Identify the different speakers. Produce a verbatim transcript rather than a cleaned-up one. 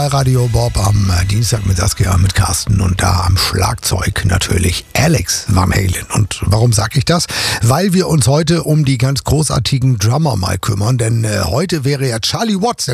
Speaker 1: bei Radio Bob am Dienstag mit Saskia, mit Carsten und da am Schlagzeug natürlich Alex Van Halen. Und warum sage ich das? Weil wir uns heute um die ganz großartigen Drummer mal kümmern, denn äh, heute wäre ja Charlie Watts, der